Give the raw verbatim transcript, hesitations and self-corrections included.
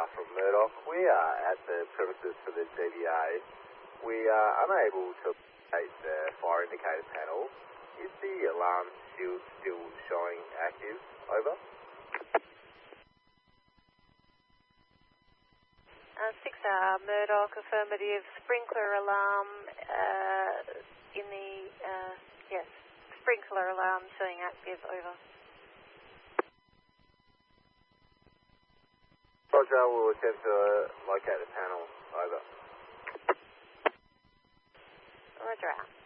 uh, from Murdoch. We are at the premises for the D V A. We are unable to locate the fire indicator panel. Is the alarm shield still showing active? Over. Uh, six R, Murdoch, affirmative. Sprinkler alarm uh, in the, uh, yes, sprinkler alarm showing active. Over. Roger, we'll attempt to locate the panel. Over. Roger out.